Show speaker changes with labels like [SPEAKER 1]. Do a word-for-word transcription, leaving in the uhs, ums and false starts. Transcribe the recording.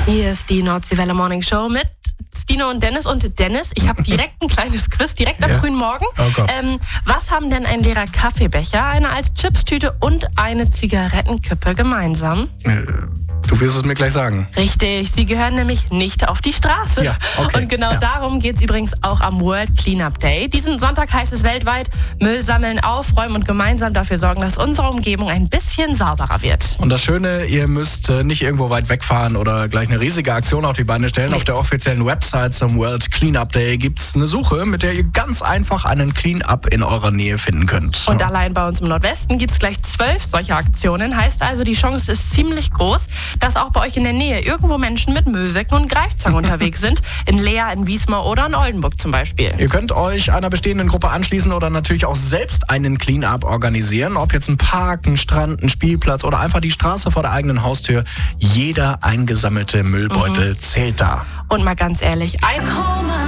[SPEAKER 1] Hier ist die Nordseewelle Morning Show mit Stino und Dennis. Und Dennis, ich habe direkt ein kleines Quiz, direkt am
[SPEAKER 2] ja.
[SPEAKER 1] frühen Morgen.
[SPEAKER 2] Oh Gott.
[SPEAKER 1] Ähm, was haben denn ein leerer Kaffeebecher, eine alte Chipstüte und eine Zigarettenkippe gemeinsam?
[SPEAKER 2] Äh, du wirst es mir gleich sagen.
[SPEAKER 1] Richtig, sie gehören nämlich nicht auf die Straße.
[SPEAKER 2] Ja, okay.
[SPEAKER 1] Und genau
[SPEAKER 2] ja.
[SPEAKER 1] darum geht es übrigens auch am World Cleanup Day. Diesen Sonntag heißt es weltweit: Müll sammeln, aufräumen und gemeinsam dafür sorgen, dass unsere Umgebung ein bisschen sauberer wird.
[SPEAKER 2] Und das Schöne, ihr müsst äh, nicht irgendwo weit wegfahren oder gleich eine riesige Aktion auf die Beine stellen.
[SPEAKER 1] Nee.
[SPEAKER 2] Auf der offiziellen Website zum World Cleanup Day gibt es eine Suche, mit der ihr ganz einfach einen Cleanup in eurer Nähe finden könnt.
[SPEAKER 1] Und allein bei uns im Nordwesten gibt es gleich zwölf solcher Aktionen. Heißt also, die Chance ist ziemlich groß, dass auch bei euch in der Nähe irgendwo Menschen mit Müllsäcken und Greifzangen unterwegs sind. In Leer, in Wismar oder in Oldenburg zum Beispiel.
[SPEAKER 2] Ihr könnt euch einer bestehenden Gruppe anschließen oder natürlich auch selbst einen Cleanup organisieren. Ob jetzt ein Park, ein Strand, ein Spielplatz oder einfach die Straße vor der eigenen Haustür. Jeder eingesammelte Müllbeutel mhm. zählt da.
[SPEAKER 1] Und mal ganz ehrlich, ein